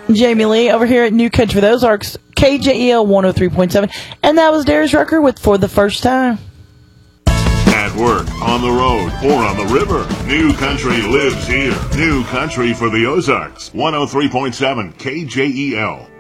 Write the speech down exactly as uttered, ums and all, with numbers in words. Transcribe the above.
Jamie Lee over here at New Country for the Ozarks, K J E L one oh three point seven. And that was Darius Rucker with For the First Time. At work, on the road, or on the river, New Country lives here. New Country for the Ozarks, one oh three point seven K J E L.